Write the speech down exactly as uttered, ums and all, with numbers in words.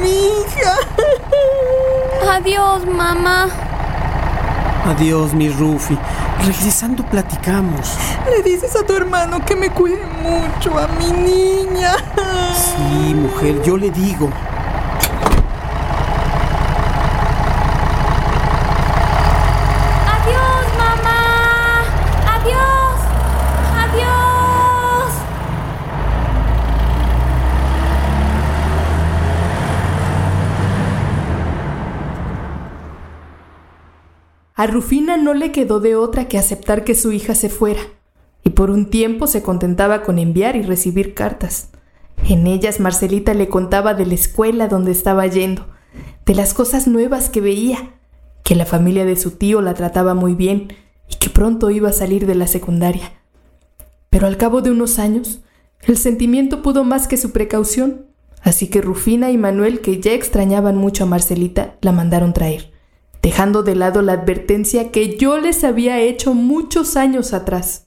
mi hija. Adiós, mamá. Adiós, mi Rufi. Regresando platicamos. Le dices a tu hermano que me cuide mucho a mi niña. Sí, mujer, yo le digo. Adiós, mamá. Adiós. Adiós. A Rufina no le quedó de otra que aceptar que su hija se fuera, y por un tiempo se contentaba con enviar y recibir cartas. En ellas Marcelita le contaba de la escuela donde estaba yendo, de las cosas nuevas que veía, que la familia de su tío la trataba muy bien y que pronto iba a salir de la secundaria. Pero al cabo de unos años, el sentimiento pudo más que su precaución, así que Rufina y Manuel, que ya extrañaban mucho a Marcelita, la mandaron traer, dejando de lado la advertencia que yo les había hecho muchos años atrás.